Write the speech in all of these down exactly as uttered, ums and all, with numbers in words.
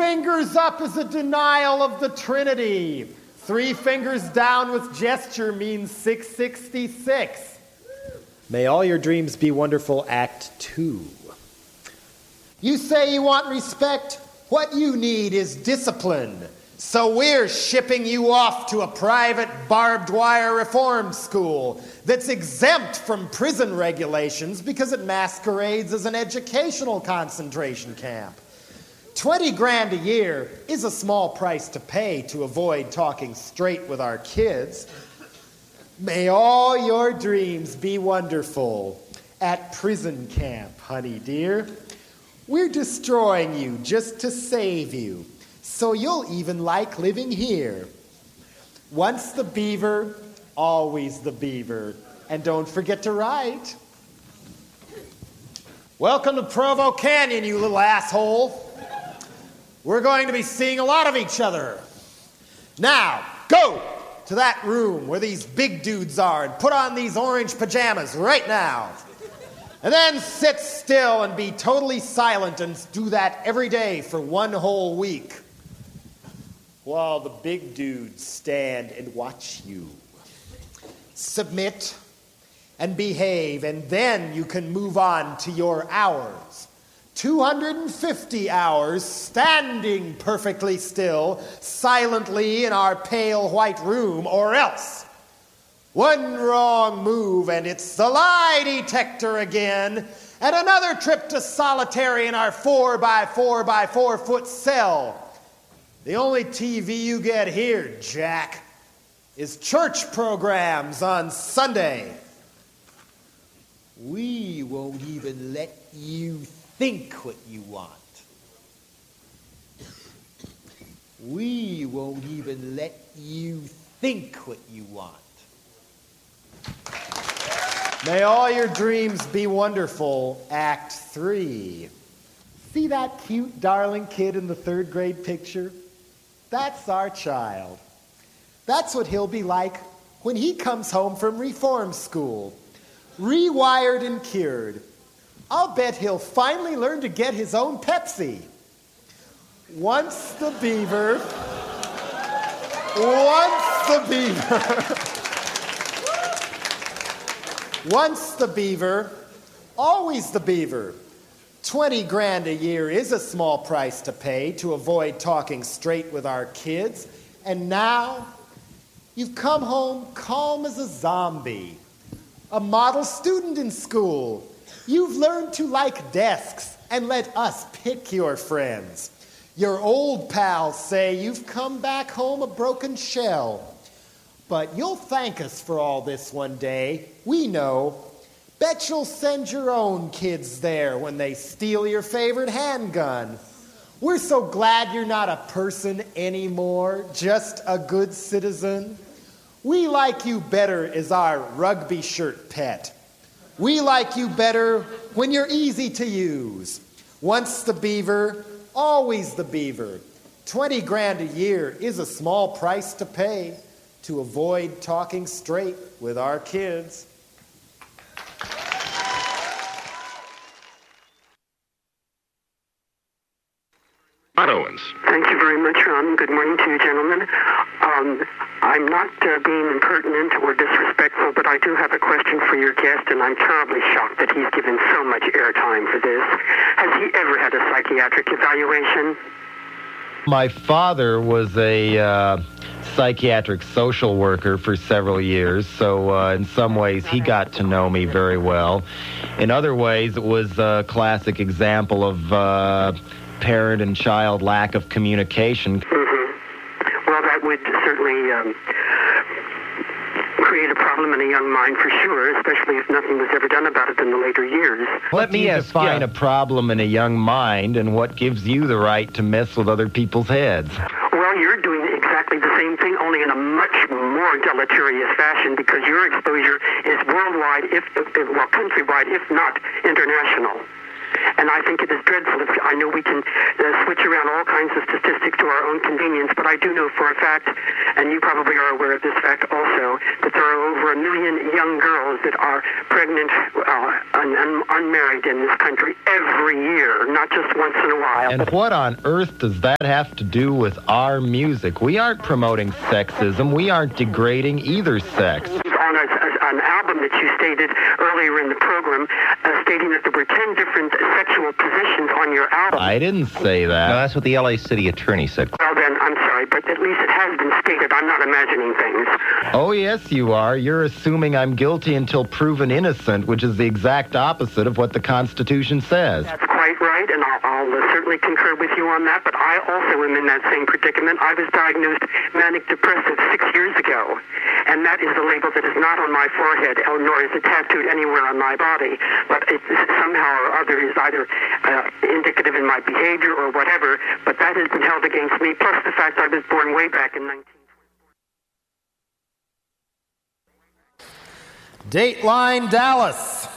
fingers up is a denial of the Trinity. Three fingers down with gesture means six sixty-six. May all your dreams be wonderful, Act Two. You say you want respect? What you need is discipline. So we're shipping you off to a private barbed wire reform school that's exempt from prison regulations because it masquerades as an educational concentration camp. Twenty grand a year is a small price to pay to avoid talking straight with our kids. May all your dreams be wonderful at prison camp, honey dear. We're destroying you just to save you, so you'll even like living here. Once the beaver, always the beaver. And don't forget to write. Welcome to Provo Canyon, you little asshole. We're going to be seeing a lot of each other. Now, go to that room where these big dudes are and put on these orange pajamas right now. And then sit still and be totally silent and do that every day for one whole week. While the big dudes stand and watch you. Submit and behave, and then you can move on to your hours. two hundred fifty hours standing perfectly still, silently in our pale white room, or else one wrong move and it's the lie detector again, and another trip to solitary in our four by four by four foot cell. The only T V you get here, Jack, is church programs on Sunday. We won't even let you think what you want. We won't even let you think what you want. May all your dreams be wonderful, Act Three. See that cute, darling kid in the third grade picture? That's our child. That's what he'll be like when he comes home from reform school. Rewired and cured. I'll bet he'll finally learn to get his own Pepsi. Once the beaver, once the beaver, once the beaver, always the beaver. Twenty grand a year is a small price to pay to avoid talking straight with our kids. And now, you've come home calm as a zombie. A model student in school. You've learned to like desks and let us pick your friends. Your old pals say you've come back home a broken shell. But you'll thank us for all this one day. We know. Bet you'll send your own kids there when they steal your favorite handgun. We're so glad you're not a person anymore, just a good citizen. We like you better as our rugby shirt pet. We like you better when you're easy to use. Once the beaver, always the beaver. Twenty grand a year is a small price to pay to avoid talking straight with our kids. Owens. Thank you very much, Ron. Good morning to you, gentlemen. Um, I'm not uh, being impertinent or disrespectful, but I do have a question for your guest, and I'm terribly shocked that he's given so much airtime for this. Has he ever had a psychiatric evaluation? My father was a uh, psychiatric social worker for several years, so uh, in some ways he got to know me very well. In other ways, it was a classic example of uh, parent and child lack of communication. Mm-hmm. Well, that would certainly um, create a problem in a young mind for sure, especially if nothing was ever done about it in the later years. Let me define a problem in a young mind, and what gives you the right to mess with other people's heads? Well, you're doing exactly the same thing, only in a much more deleterious fashion, because your exposure is worldwide, if, if well, countrywide, if not international. And I think it is dreadful. If I know we can uh, switch around all kinds of statistics to our own convenience, but I do know for a fact, and you probably are aware of this fact also, that there are over a million young girls that are pregnant uh, and, and unmarried in this country every year, not just once in a while. And what on earth does that have to do with our music? We aren't promoting sexism. We aren't degrading either sex. On a, a, an album that you stated earlier in the program, uh, stating that there were ten different sexual positions on your album. I didn't say that. No, that's what the L A City attorney said. Well then, I'm sorry, but at least it has been stated. I'm not imagining things. Oh, yes, you are. You're assuming I'm guilty until proven innocent, which is the exact opposite of what the Constitution says. That's quite right, and I'll, I'll uh, certainly concur with you on that, but I also am in that same predicament. I was diagnosed manic depressive six years ago, and that is a label that is not on my forehead, nor is it tattooed anywhere on my body, but it somehow or other is either uh, indicative in my behavior or whatever, but that has been held against me, plus the fact I was born way back in nineteen Dateline Dallas.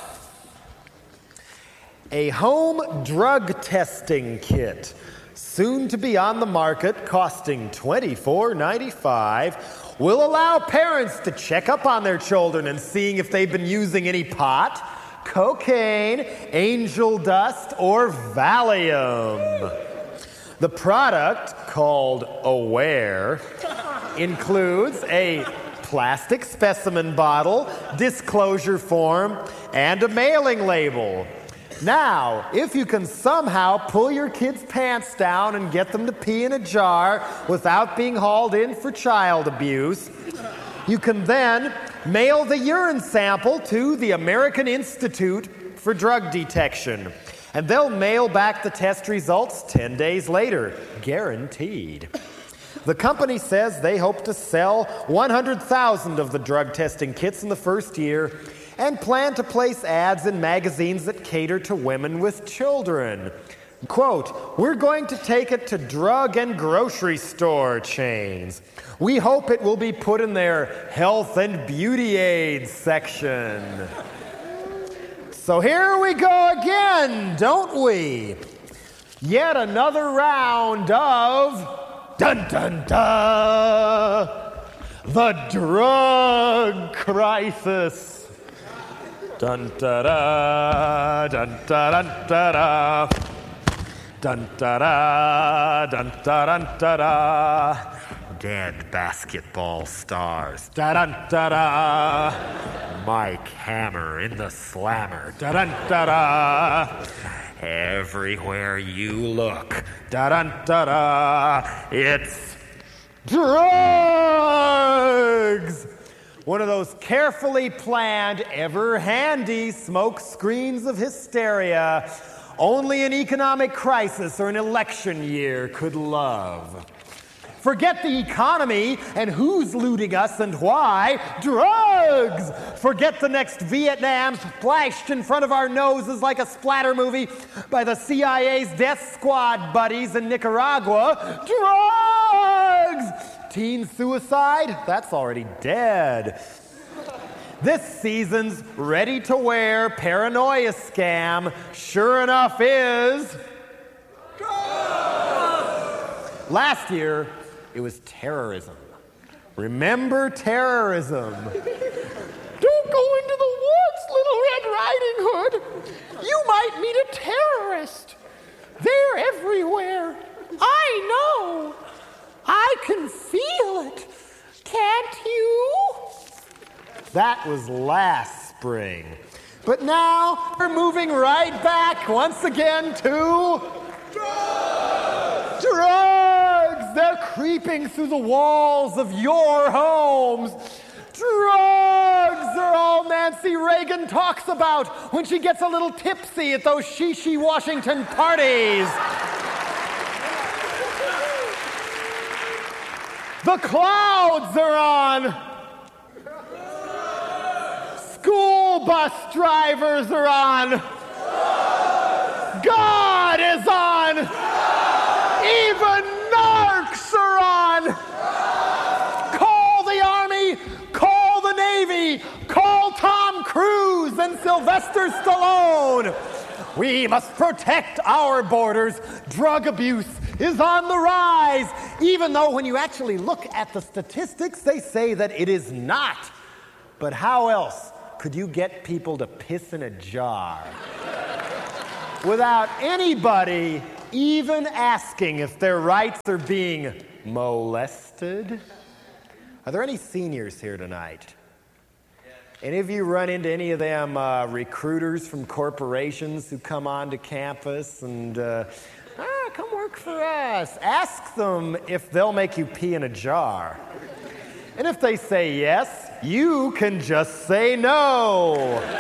A home drug testing kit, soon to be on the market, costing twenty-four ninety-five, will allow parents to check up on their children and seeing if they've been using any pot, cocaine, angel dust, or Valium. The product, called Aware, includes a plastic specimen bottle, disclosure form, and a mailing label. Now, if you can somehow pull your kids' pants down and get them to pee in a jar without being hauled in for child abuse, you can then mail the urine sample to the American Institute for Drug Detection, and they'll mail back the test results ten days later, guaranteed. The company says they hope to sell one hundred thousand of the drug testing kits in the first year and plan to place ads in magazines that cater to women with children. Quote, "We're going to take it to drug and grocery store chains. We hope it will be put in their health and beauty aids section." So here we go again, don't we? Yet another round of dun dun dun, the drug crisis. Dun da da, dun da dun da da, dun da da, dun da dun da da. Dead basketball stars. Da dun da da. Mike Hammer in the Slammer. Da dun da da. Everywhere you look. Da dun da da. It's drugs. One of those carefully planned, ever-handy smoke screens of hysteria only an economic crisis or an election year could love. Forget the economy and who's looting us and why. Drugs! Forget the next Vietnam splashed in front of our noses like a splatter movie by the C I A's death squad buddies in Nicaragua. Drugs! Teen suicide? That's already dead. This season's ready-to-wear paranoia scam, sure enough, is drugs! Last year, it was terrorism. Remember terrorism. Don't go into the woods, Little Red Riding Hood. You might meet a terrorist. They're everywhere. I know. I can feel it. Can't you? That was last spring. But now we're moving right back once again to drugs. Drugs! They're creeping through the walls of your homes. Drugs are all Nancy Reagan talks about when she gets a little tipsy at those Shishi Washington parties. The clouds are on. School bus drivers are on. God is on. Even narcs are on. Call the Army. Call the Navy. Call Tom Cruise and Sylvester Stallone. We must protect our borders. Drug abuse is on the rise, even though when you actually look at the statistics, they say that it is not. But how else could you get people to piss in a jar without anybody even asking if their rights are being molested? Are there any seniors here tonight? Any of you run into any of them uh, recruiters from corporations who come onto campus and, uh, ah, come work for us? Ask them if they'll make you pee in a jar. And if they say yes, you can just say no.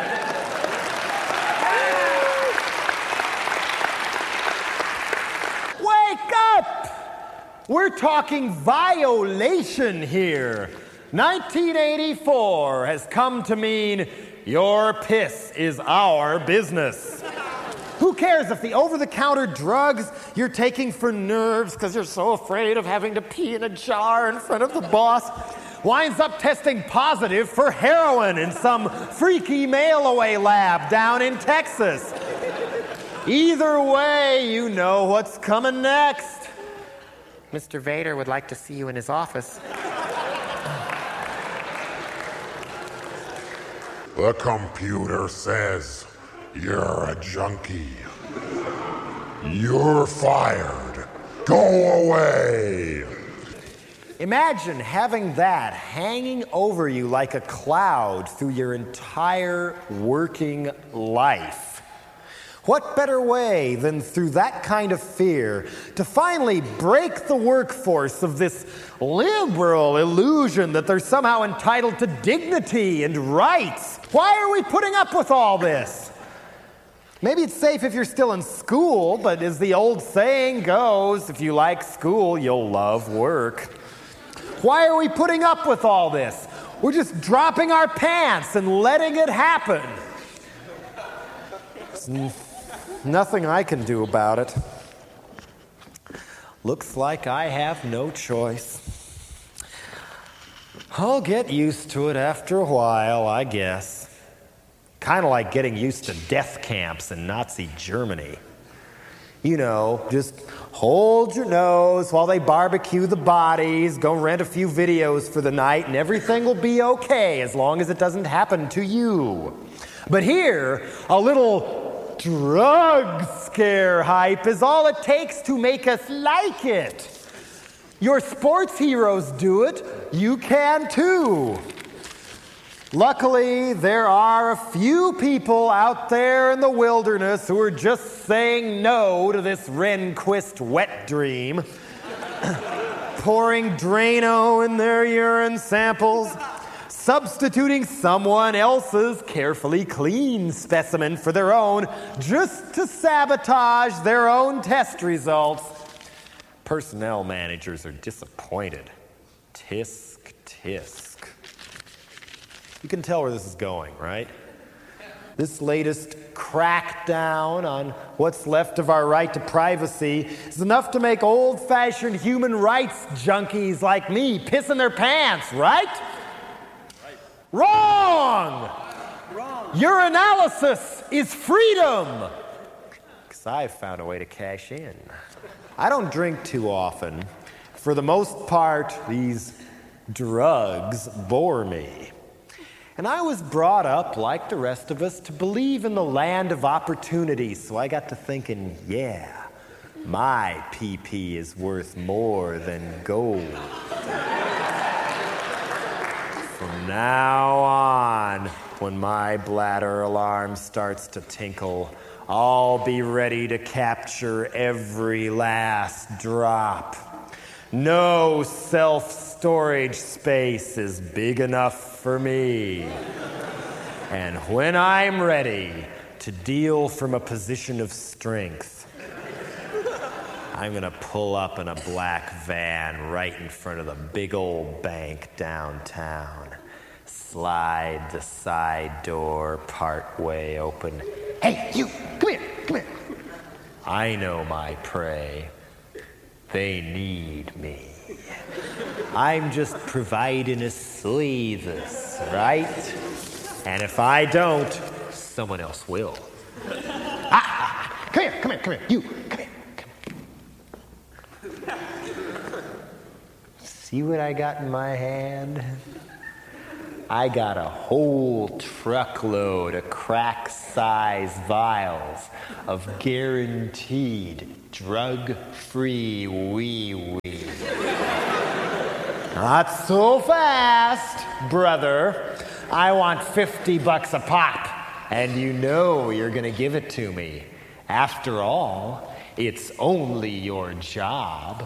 Wake up! We're talking violation here. nineteen eighty-four has come to mean your piss is our business. Who cares if the over-the-counter drugs you're taking for nerves because you're so afraid of having to pee in a jar in front of the boss winds up testing positive for heroin in some freaky mail-away lab down in Texas. Either way, you know what's coming next. Mister Vader would like to see you in his office. The computer says you're a junkie. You're fired. Go away. Imagine having that hanging over you like a cloud through your entire working life. What better way than through that kind of fear to finally break the workforce of this liberal illusion that they're somehow entitled to dignity and rights? Why are we putting up with all this? Maybe it's safe if you're still in school, but as the old saying goes, if you like school, you'll love work. Why are we putting up with all this? We're just dropping our pants and letting it happen. There's nothing I can do about it. Looks like I have no choice. I'll get used to it after a while, I guess. Kind of like getting used to death camps in Nazi Germany. You know, just hold your nose while they barbecue the bodies, go rent a few videos for the night, and everything will be okay as long as it doesn't happen to you. But here, a little drug scare hype is all it takes to make us like it. Your sports heroes do it, you can too. Luckily, there are a few people out there in the wilderness who are just saying no to this Rehnquist wet dream, pouring Drano in their urine samples, substituting someone else's carefully clean specimen for their own just to sabotage their own test results. Personnel managers are disappointed. Tisk, tisk. You can tell where this is going, right? This latest crackdown on what's left of our right to privacy is enough to make old-fashioned human rights junkies like me piss in their pants, right? Right. Wrong! Wrong! Your analysis is freedom! Because I've found a way to cash in. I don't drink too often. For the most part, these drugs bore me. And I was brought up, like the rest of us, to believe in the land of opportunity. So I got to thinking, yeah, my pee-pee is worth more than gold. From now on, when my bladder alarm starts to tinkle, I'll be ready to capture every last drop. No self-storage space is big enough for me. And when I'm ready to deal from a position of strength, I'm gonna pull up in a black van right in front of the big old bank downtown, slide the side door part way open. Hey, you, come here, come here. I know my prey. They need me. I'm just providing a service, right? And if I don't, someone else will. Ah! come here, come here. You, come here, come here. See what I got in my hand? I got a whole truckload of crack-sized vials of guaranteed drug-free wee-wee. Not so fast, brother. I want fifty bucks a pop, and you know you're gonna give it to me. After all, it's only your job.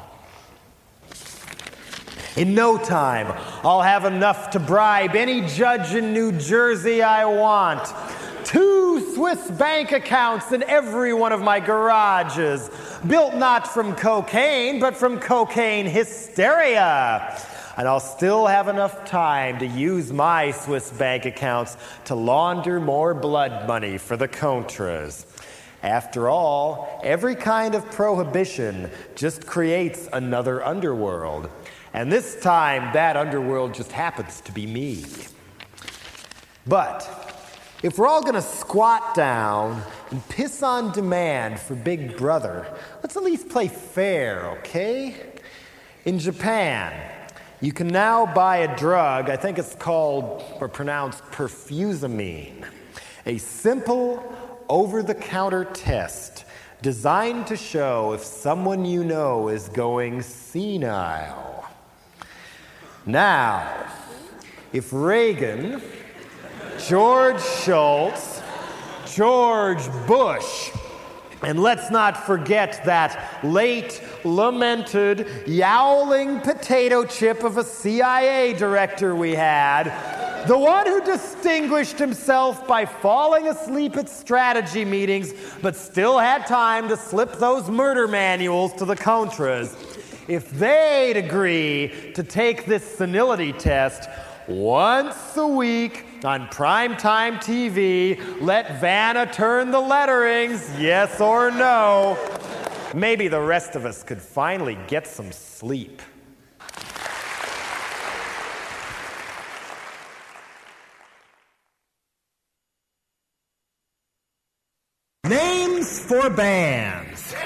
In no time, I'll have enough to bribe any judge in New Jersey I want. Two Swiss bank accounts in every one of my garages, built not from cocaine, but from cocaine hysteria. And I'll still have enough time to use my Swiss bank accounts to launder more blood money for the Contras. After all, every kind of prohibition just creates another underworld. And this time, that underworld just happens to be me. But if we're all going to squat down and piss on demand for Big Brother, let's at least play fair, okay? In Japan, you can now buy a drug, I think it's called, or pronounced, perfusamine. A simple, over-the-counter test designed to show if someone you know is going senile. Now, if Reagan, George Shultz, George Bush, and let's not forget that late, lamented, yowling potato chip of a C I A director we had, the one who distinguished himself by falling asleep at strategy meetings, but still had time to slip those murder manuals to the Contras. If they'd agree to take this senility test once a week on primetime T V, let Vanna turn the letterings, yes or no, maybe the rest of us could finally get some sleep. Names for bands.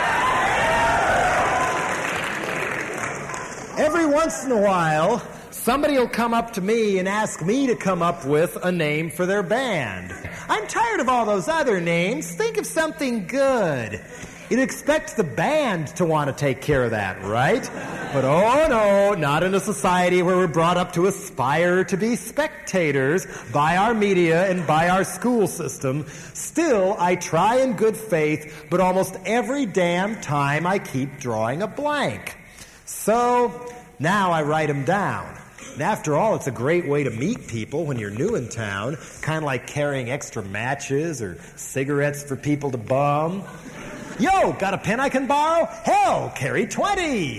Every once in a while, somebody will come up to me and ask me to come up with a name for their band. I'm tired of all those other names. Think of something good. You'd expect the band to want to take care of that, right? But oh no, not in a society where we're brought up to aspire to be spectators by our media and by our school system. Still, I try in good faith, but almost every damn time I keep drawing a blank. So, now I write them down. And after all, it's a great way to meet people when you're new in town, kind of like carrying extra matches or cigarettes for people to bum. Yo, got a pen I can borrow? Hell, carry twenty.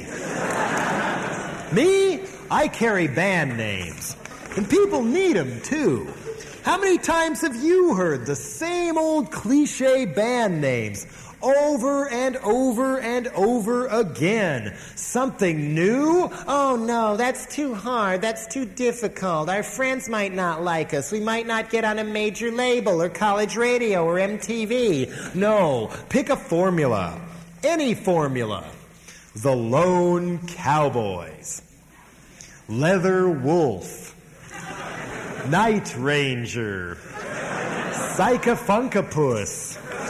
Me, I carry band names. And people need them, too. How many times have you heard the same old cliche band names over and over and over again? Something new? Oh no, that's too hard, that's too difficult. Our friends might not like us. We might not get on a major label or college radio or M T V. No, pick a formula. Any formula. The Lone Cowboys. Leather Wolf. Night Ranger. Psychofunkapus.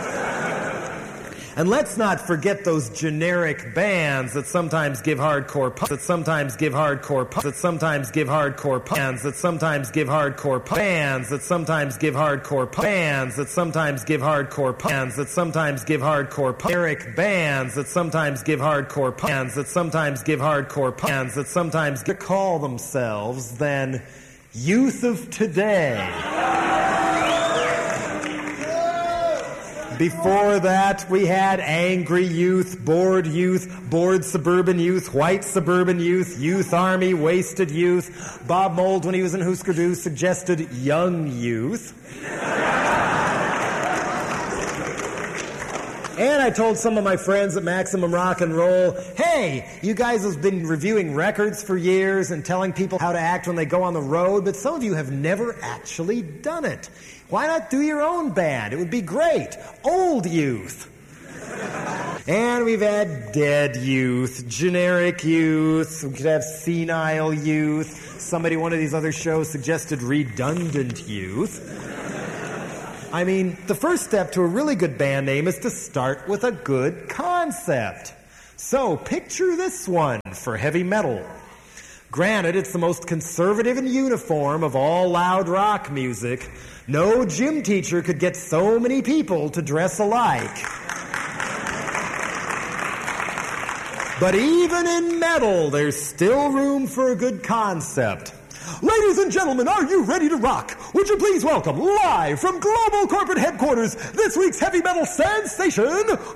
And let's not forget those generic bands that sometimes give hardcore pu- that sometimes give hardcore pu- that sometimes give hardcore pu- bands that sometimes give hardcore pu- bands that sometimes give hardcore pu- bands that sometimes give hardcore pu- bands that sometimes give hardcore pu- generic bands that sometimes give hardcore pu- bands that sometimes give hardcore pu- bands that sometimes g- call themselves then Youth of Today. Before that, we had Angry Youth, Bored Youth, Bored Suburban Youth, White Suburban Youth, Youth Army, Wasted Youth. Bob Mould, when he was in Husker Du, suggested Young Youth. And I told some of my friends at Maximum Rock and Roll, hey, you guys have been reviewing records for years and telling people how to act when they go on the road, but some of you have never actually done it. Why not do your own band? It would be great. Old Youth. And we've had dead youth, generic youth, we could have senile youth. Somebody, one of these other shows suggested redundant youth. I mean, the first step to a really good band name is to start with a good concept. So, picture this one for heavy metal. Granted, it's the most conservative and uniform of all loud rock music. No gym teacher could get so many people to dress alike. But even in metal, there's still room for a good concept. Ladies and gentlemen, are you ready to rock? Would you please welcome, live from Global Corporate Headquarters, this week's heavy metal sensation,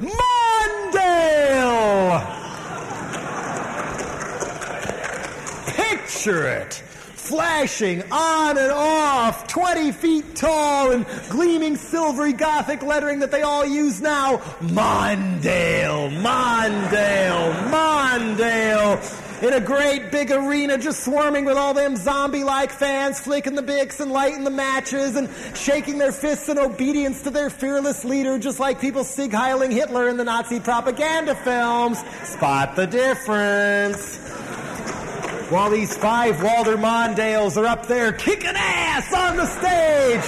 Mondale! Picture it. Flashing on and off, twenty feet tall and gleaming silvery gothic lettering that they all use now. Mondale, Mondale, Mondale. In a great big arena just swarming with all them zombie-like fans flicking the bicks and lighting the matches and shaking their fists in obedience to their fearless leader, just like people Sieg Heiling Hitler in the Nazi propaganda films. Spot the difference. While these five Walter Mondales are up there kicking ass on the stage,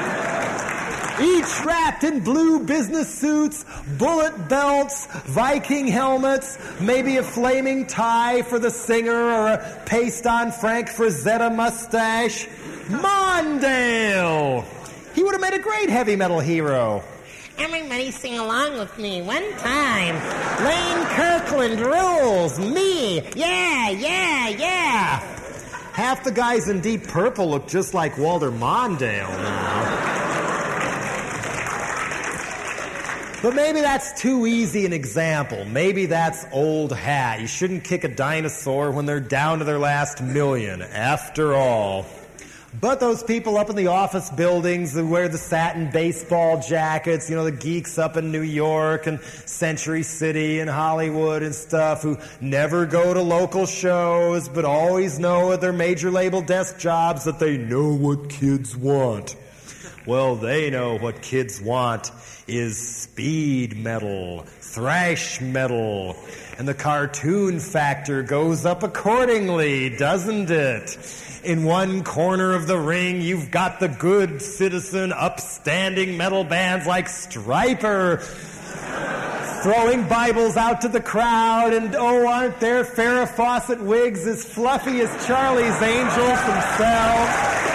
each wrapped in blue business suits, bullet belts, Viking helmets, maybe a flaming tie for the singer or a paste-on Frank Frazetta mustache. Mondale! He would have made a great heavy metal hero. Everybody sing along with me one time. Lane Kirkland rules. Me. Yeah, yeah, yeah. Half the guys in Deep Purple look just like Walter Mondale now. But maybe that's too easy an example. Maybe that's old hat. You shouldn't kick a dinosaur when they're down to their last million, after all. But those people up in the office buildings who wear the satin baseball jackets, you know, the geeks up in New York and Century City and Hollywood and stuff, who never go to local shows but always know at their major label desk jobs that they know what kids want. Well, they know what kids want is speed metal, thrash metal, and the cartoon factor goes up accordingly, doesn't it? In one corner of the ring, you've got the good citizen, upstanding metal bands like Stryper throwing Bibles out to the crowd, and oh, aren't their Farrah Fawcett wigs as fluffy as Charlie's Angels themselves?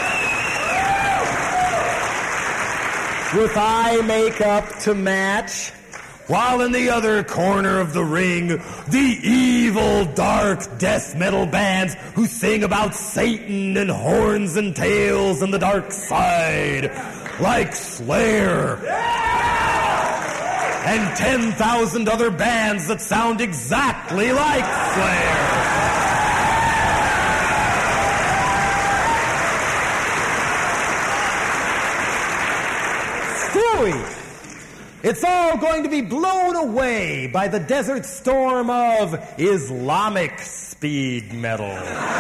With eye makeup to match. While in the other corner of the ring, the evil, dark death metal bands who sing about Satan and horns and tails and the dark side, like Slayer. And ten thousand other bands that sound exactly like Slayer. Stewie! It's all going to be blown away by the desert storm of Islamic speed metal.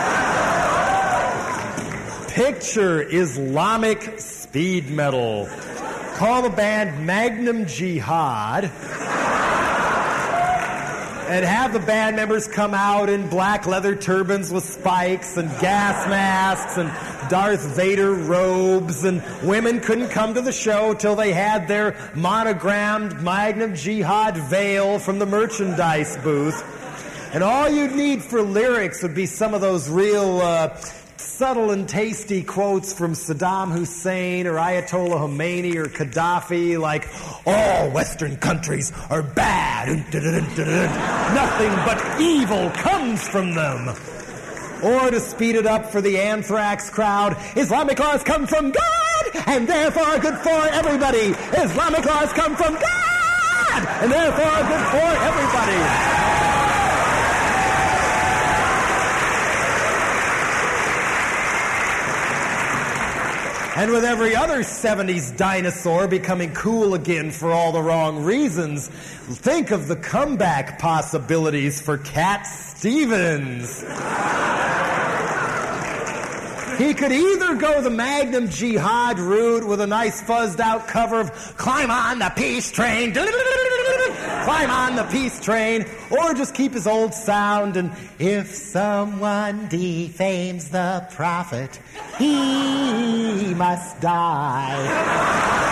Picture Islamic speed metal. Call the band Magnum Jihad. And have the band members come out in black leather turbans with spikes and gas masks and Darth Vader robes, and women couldn't come to the show till they had their monogrammed Magnum Jihad veil from the merchandise booth. And all you'd need for lyrics would be some of those real uh, subtle and tasty quotes from Saddam Hussein or Ayatollah Khomeini or Gaddafi, like, all Western countries are bad. Nothing but evil comes from them. Or to speed it up for the Anthrax crowd, Islamic laws come from God, and therefore are good for everybody. Islamic laws come from God, and therefore are good for everybody. And with every other seventies dinosaur becoming cool again for all the wrong reasons, think of the comeback possibilities for Cat Stevens. He could either go the Magnum Jihad route with a nice fuzzed out cover of Climb on the Peace Train, climb on the peace train, or just keep his old sound. And if someone defames the prophet, he must die.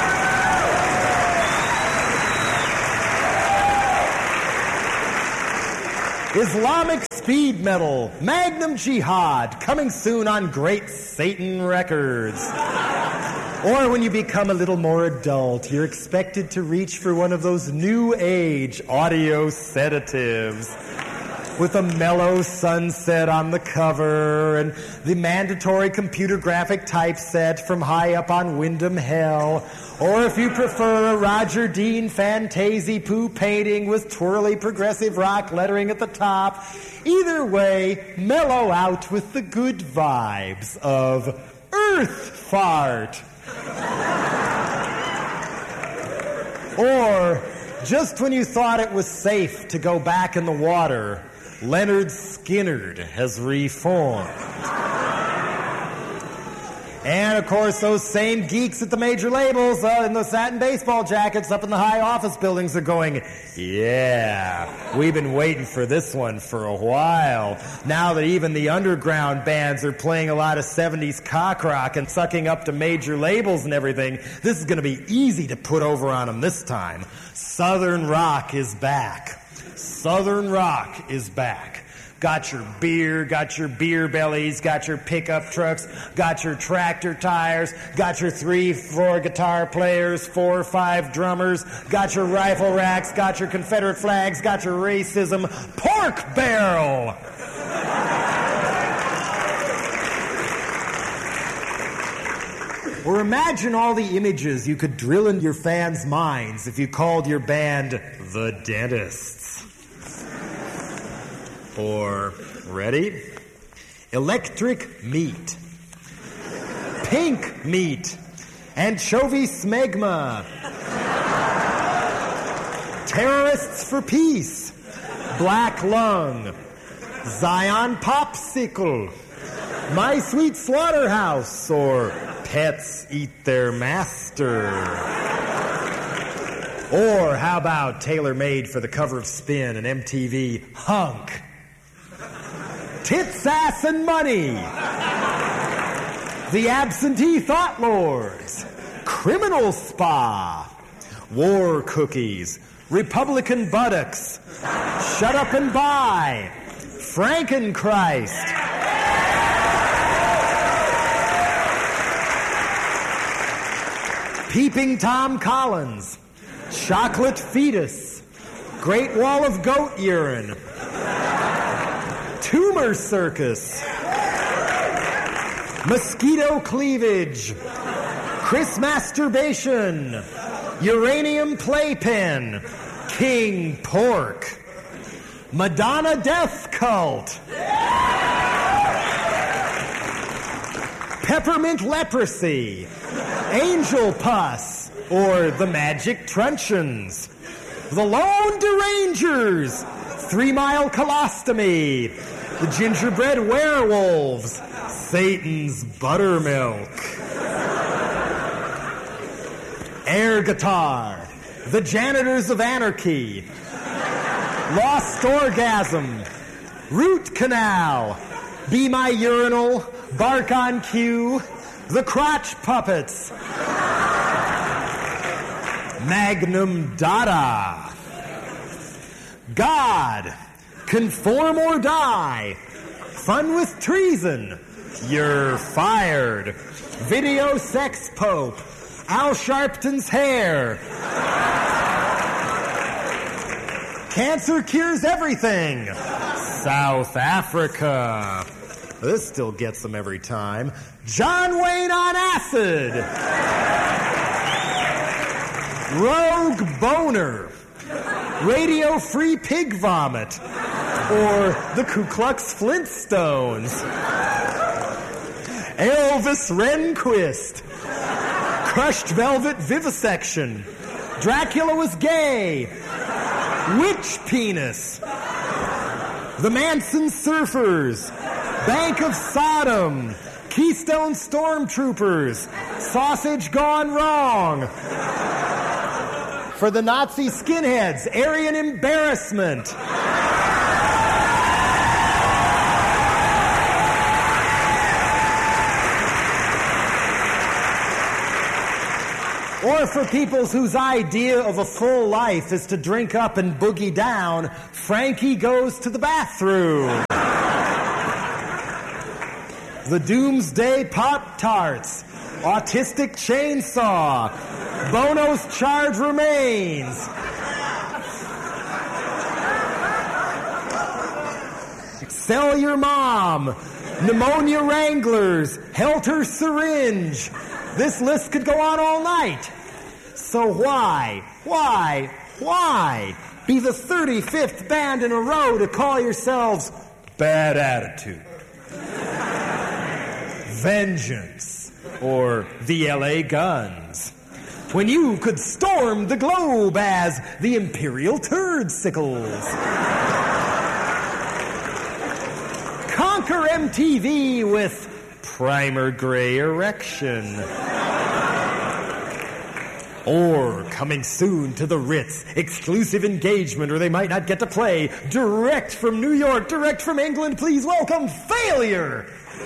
Islamic speed metal, Magnum Jihad, coming soon on Great Satan Records. Or when you become a little more adult, you're expected to reach for one of those new age audio sedatives with a mellow sunset on the cover and the mandatory computer graphic typeset from high up on Wyndham Hell. Or if you prefer a Roger Dean Fantasy Poo painting with twirly progressive rock lettering at the top, either way, mellow out with the good vibes of Earth Fart. Or, just when you thought it was safe to go back in the water, Leonard Skinnard has reformed. And, of course, those same geeks at the major labels uh, in the satin baseball jackets up in the high office buildings are going, yeah, we've been waiting for this one for a while. Now that even the underground bands are playing a lot of seventies cock rock and sucking up to major labels and everything, this is going to be easy to put over on them this time. Southern rock is back. Southern rock is back. Got your beer, got your beer bellies, got your pickup trucks, got your tractor tires, got your three, four guitar players, four or five drummers, got your rifle racks, got your Confederate flags, got your racism, pork barrel. Or imagine all the images you could drill into your fans' minds if you called your band The Dentists. Or, ready? Electric Meat, Pink Meat, Anchovy Smegma, Terrorists for Peace, Black Lung, Zion Popsicle, My Sweet Slaughterhouse, or Pets Eat Their Master. Or how about tailor-made for the cover of Spin and M T V, Hunk, Tits, Ass, and Money, The Absentee Thought Lords, Criminal Spa, War Cookies, Republican Buttocks, Shut Up and Buy, Frankenchrist, Peeping Tom Collins, Chocolate Fetus, Great Wall of Goat Urine, Tumor Circus, Mosquito Cleavage, Chris Masturbation, Uranium Playpen, King Pork, Madonna Death Cult, Peppermint Leprosy, Angel Pus, or the Magic Truncheons, the Lone Derangers, Three Mile Colostomy, the Gingerbread Werewolves, Satan's Buttermilk, Air Guitar, the Janitors of Anarchy, Lost Orgasm, Root Canal, Be My Urinal, Bark on Cue, the Crotch Puppets, Magnum Dada, God, Conform or Die, Fun with Treason, You're Fired, Video Sex Pope, Al Sharpton's Hair, Cancer Cures Everything, South Africa. This still gets them every time. John Wayne on Acid, Rogue Boner, Radio Free Pig Vomit, or the Ku Klux Flintstones, Elvis Rehnquist, Crushed Velvet Vivisection, Dracula Was Gay, Witch Penis, The Manson Surfers, Bank of Sodom, Keystone Stormtroopers, Sausage Gone Wrong, For the Nazi skinheads, Aryan embarrassment. Or for people whose idea of a full life is to drink up and boogie down, Frankie Goes to the Bathroom. The Doomsday Pop-Tarts, Autistic Chainsaw, Bono's Charred Remains, Sell Your Mom, Pneumonia Wranglers, Helter Syringe. This list could go on all night. So why, why, why be the thirty-fifth band in a row to call yourselves Bad Attitude, Vengeance, or the L A Guns, when you could storm the globe as the Imperial Turdsickles? Conquer M T V with Primer Gray Erection. Or coming soon to the Ritz, exclusive engagement, or they might not get to play. Direct from New York, direct from England, please welcome Failure.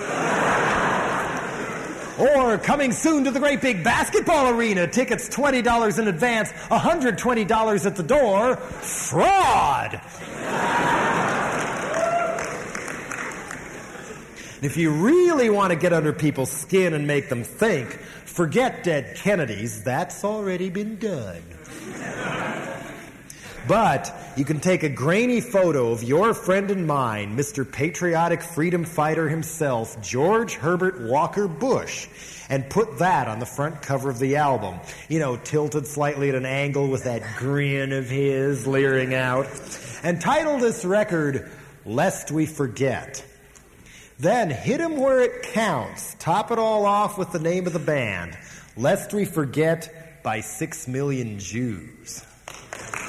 Or coming soon to the great big basketball arena, tickets twenty dollars in advance, one hundred twenty dollars at the door. Fraud! If you really want to get under people's skin and make them think, forget dead Kennedys. That's already been done. But you can take a grainy photo of your friend and mine, Mister Patriotic Freedom Fighter himself, George Herbert Walker Bush, and put that on the front cover of the album. You know, tilted slightly at an angle with that grin of his leering out. And title this record, Lest We Forget. Then hit him where it counts. Top it all off with the name of the band, Lest We Forget by Six Million Jews.